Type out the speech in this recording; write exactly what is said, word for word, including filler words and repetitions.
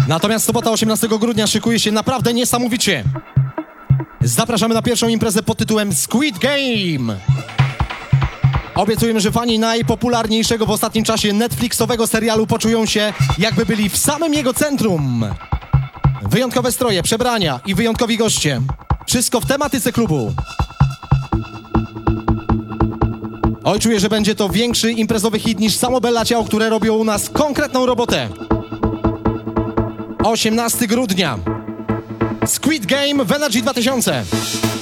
Natomiast sobota osiemnastego grudnia szykuje się naprawdę niesamowicie. Zapraszamy na pierwszą imprezę pod tytułem Squid Game. Obiecujemy, że fani najpopularniejszego w ostatnim czasie Netflixowego serialu poczują się, jakby byli w samym jego centrum. Wyjątkowe stroje, przebrania i wyjątkowi goście. Wszystko w tematyce klubu. Oj, czuję, że będzie to większy imprezowy hit niż samo Bella Ciao, które robią u nas konkretną robotę. osiemnastego grudnia. Squid Game w Energy dwa tysiące.